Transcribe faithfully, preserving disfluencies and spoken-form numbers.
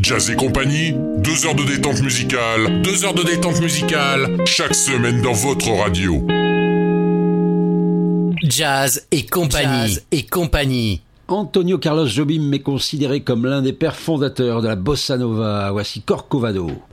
Jazz et compagnie, deux heures de détente musicale, deux heures de détente musicale, chaque semaine dans votre radio. Jazz et compagnie, Jazz et compagnie. Antonio Carlos Jobim est considéré comme l'un des pères fondateurs de la bossa nova. Voici Corcovado.